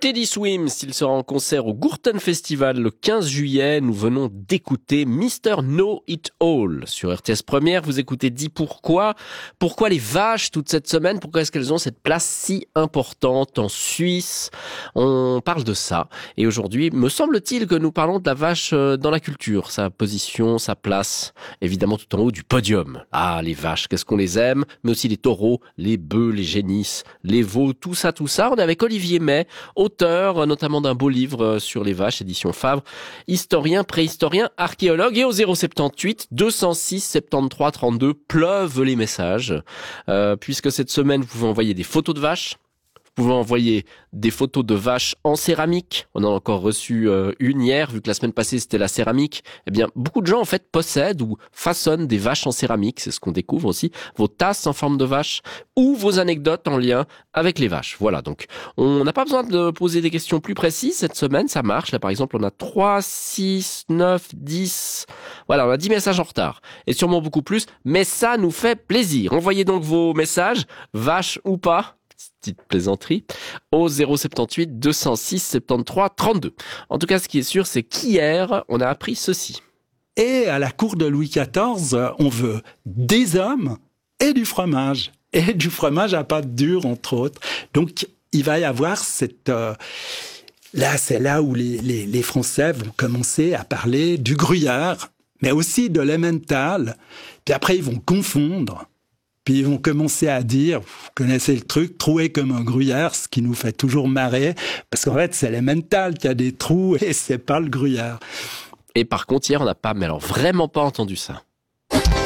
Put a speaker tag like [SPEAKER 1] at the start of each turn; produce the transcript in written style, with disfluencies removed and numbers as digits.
[SPEAKER 1] Teddy Swims, il sera en concert au Gourton Festival le 15 juillet. Nous venons d'écouter Mr. Know It All sur RTS Première. Vous écoutez Dis pourquoi. Pourquoi les vaches toute cette semaine? Pourquoi est-ce qu'elles ont cette place si importante en Suisse? On parle de ça. Et aujourd'hui, me semble-t-il que nous parlons de la vache dans la culture. Sa position, sa place, évidemment tout en haut du podium. Ah, les vaches, qu'est-ce qu'on les aime? Mais aussi les taureaux, les bœufs, les génisses, les veaux, tout ça. On est avec Olivier May, auteur notamment d'un beau livre sur les vaches, édition Favre, historien, préhistorien, archéologue, et au 078 206 73 32 pleuvent les messages, puisque cette semaine vous pouvez envoyer des photos de vaches. Vous pouvez envoyer des photos de vaches en céramique. On en a encore reçu une hier, vu que la semaine passée c'était la céramique. Eh bien, beaucoup de gens en fait possèdent ou façonnent des vaches en céramique. C'est ce qu'on découvre aussi. Vos tasses en forme de vache ou vos anecdotes en lien avec les vaches. Voilà, donc on n'a pas besoin de poser des questions plus précises. Cette semaine, ça marche. Là, par exemple, on a 3, 6, 9, 10... Voilà, on a 10 messages en retard. Et sûrement beaucoup plus. Mais ça nous fait plaisir. Envoyez donc vos messages, vaches ou pas. Petite plaisanterie, au 078 206 73 32. En tout cas, ce qui est sûr, c'est qu'hier, on a appris ceci.
[SPEAKER 2] Et à la cour de Louis XIV, on veut des hommes et du fromage. Et du fromage à pâte dure, entre autres. Donc, il va y avoir cette... Là, c'est là où les Français vont commencer à parler du gruyère, mais aussi de l'emmental. Puis après, ils vont confondre. Puis ils vont commencer à dire, vous connaissez le truc, troué comme un gruyère, ce qui nous fait toujours marrer, parce qu'en fait, c'est l'emmental qui a des trous et c'est pas le gruyère.
[SPEAKER 1] Et par contre, hier, on n'a pas, mais alors vraiment pas entendu ça.